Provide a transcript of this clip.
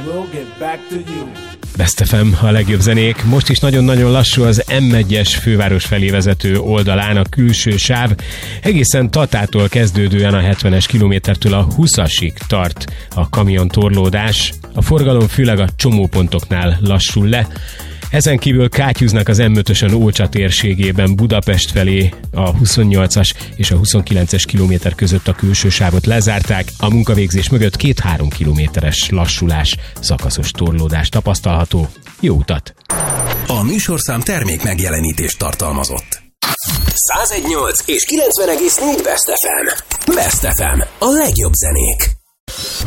we'll get back to you. Best FM, a legjobb zenék. Most is nagyon-nagyon lassú az M1-es főváros felé vezető oldalán a külső sáv. Egészen Tatától kezdődően a 70-es kilométertől a 20-asig tart a kamion torlódás. A forgalom főleg a csomópontoknál lassul le. Ezen kívül kátyúznak az M5-ösön Ócsa térségében Budapest felé, a 28-as és a 29-es kilométer között a külső sávot lezárták, a munkavégzés mögött 2-3 kilométeres lassulás, szakaszos torlódás tapasztalható. Jó utat! A műsorszám termék megjelenítést tartalmazott. 101.8 és 90,4 Best FM. Best FM. A legjobb zenék.